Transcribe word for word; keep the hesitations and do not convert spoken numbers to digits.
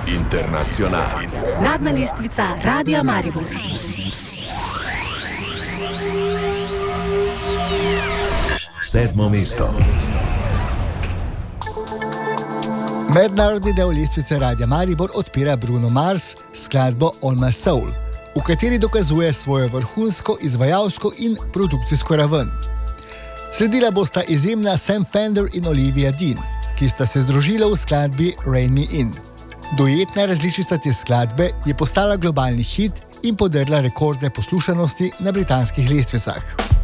Internacional. Uradna lestvica Radia Maribor. Sedmo mesto. Mednarodni del lestvice Radia Maribor odpira Bruno Mars s skladbo All My Soul, v kateri dokazuje svojo vrhunsko izvajalsko in produkcijsko raven. Sledila bosta izjemna Sam Fender in Olivia Dean, ki sta se združila v skladbi Rain Me In. Duetna različica te skladbe je postala globalni hit in podrla rekordne poslušanosti na britanskih lestvicah.